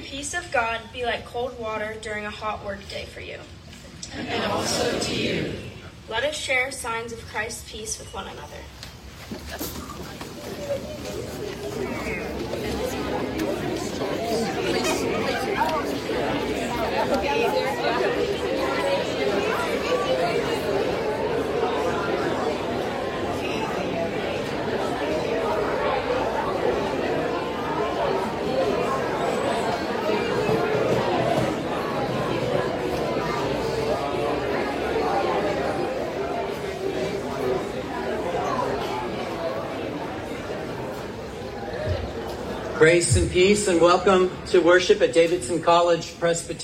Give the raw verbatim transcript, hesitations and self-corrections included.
peace of God be like cold water during a hot work day for you. And also to you. Let us share signs of Christ's peace with one another. Grace and peace and welcome to worship at Davidson College Presbyterian.